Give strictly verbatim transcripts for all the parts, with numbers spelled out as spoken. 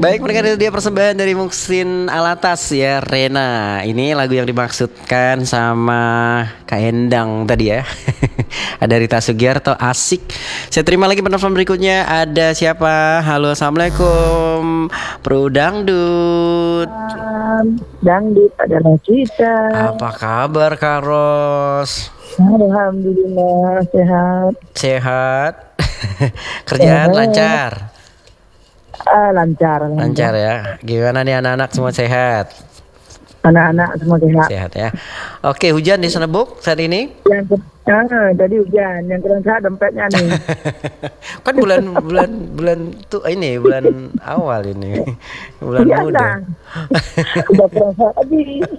Baik, mereka dia persembahan dari Muksin Alatas ya, Rena. Ini lagu yang dimaksudkan sama Kak Endang tadi ya. Ada Rita Sugiarto, asik. Saya terima lagi penelpon berikutnya. Ada siapa? Halo, assalamualaikum. Pro Dangdut. Dangdut adalah kita. Apa kabar Kak Ros? Alhamdulillah sehat. Sehat. Kerjaan Sehat. lancar. Ah, lancar, Lancar ya. Gimana nih anak-anak semua sehat? Anak-anak semua sehat. Sehat ya. Oke, hujan di sana Buk saat ini? Yang ke, ah, jadi hujan, yang kurang sehat dompetnya nih. Kan bulan bulan bulan tuh ini bulan awal ini. Bulan Iya, muda. udah kurang sehat lagi.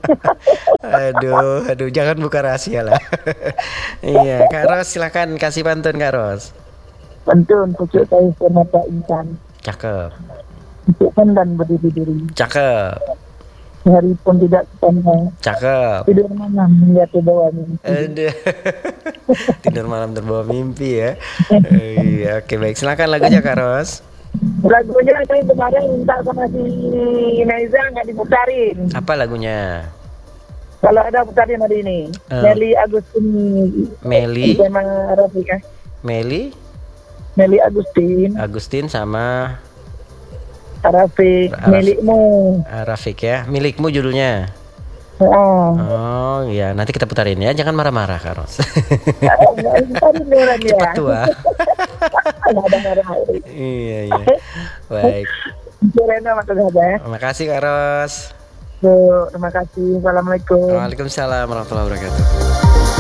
Aduh, aduh jangan buka rahasia lah. Iya, Kak Ros silakan kasih pantun Kak Ros. Pantun pucuk tahi mata insan. Cakep. Pucuk dan berdiri diri. Cakep. Hari pun tidak ketemu. Cakep. Tidur malam melihat ke bawah mimpi. Aduh. Tidur malam terbawa mimpi ya. Iya, oke baik. Silakan lagunya Kak Ros. Lagunya saya kemarin minta sama si Neza nggak diputarin. Apa lagunya? Kalau ada putarin hari ini. Uh. Meli Agustin. Meli. Sama Rafika. Meli. Meli Agustin. Agustin sama Rafik. Raf- Milikmu. Rafik ya. Milikmu judulnya. Oh. Oh iya, nanti kita putarin ya. Jangan marah-marah Kak Ros. Putarin orang ya. Cepat tua. Ada marah. Iya iya. Baik. Rena makasih ya. Terima kasih Kak Ros. Terima kasih. Assalamualaikum. Waalaikumsalam warahmatullahi wabarakatuh.